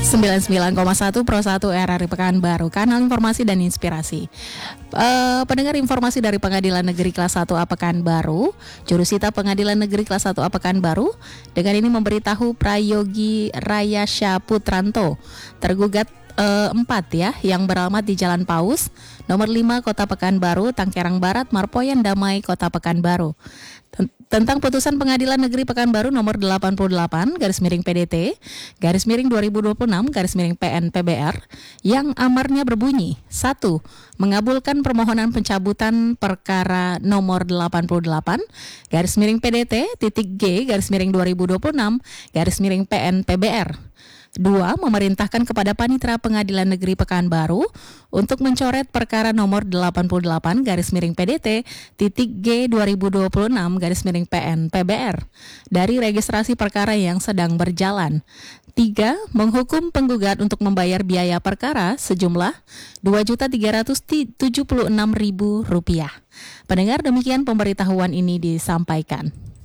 99,1 Pro 1 RRI Pekanbaru, kanal informasi dan inspirasi. Pendengar, informasi dari Pengadilan Negeri Kelas 1A Pekanbaru. Jurusita Pengadilan Negeri Kelas 1A Pekanbaru dengan ini memberitahu Prayogi Rayasya Putranto, tergugat 4 ya, yang beralamat di Jalan Paus, nomor 5 Kota Pekanbaru, Tangkerang Barat, Marpoyan Damai, Kota Pekanbaru. Tentang putusan Pengadilan Negeri Pekanbaru nomor 88 garis miring PDT garis miring 2026 garis miring PN PBR yang amarnya berbunyi: 1. Mengabulkan permohonan pencabutan perkara nomor 88 garis miring PDT titik G garis miring 2026 garis miring PN PBR. 2. Memerintahkan kepada Panitera Pengadilan Negeri Pekanbaru untuk mencoret perkara nomor 88 garis miring PDT titik G 2026 garis miring PN PBR dari registrasi perkara yang sedang berjalan. 3. Menghukum penggugat untuk membayar biaya perkara sejumlah Rp2.376.000. Pendengar, demikian pemberitahuan ini disampaikan.